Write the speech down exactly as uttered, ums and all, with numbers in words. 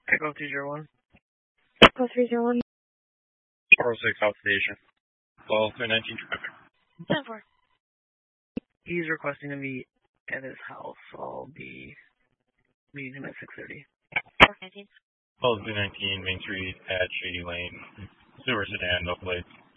Echo three zero one. Echo three zero one. four oh six South Station. twelve three nineteen traffic. ten four. He's requesting to meet at his house, so I'll be meeting him at six thirty. four nineteen. twelve three nineteen Main Street at Shady Lane. Silver sedan, no plates.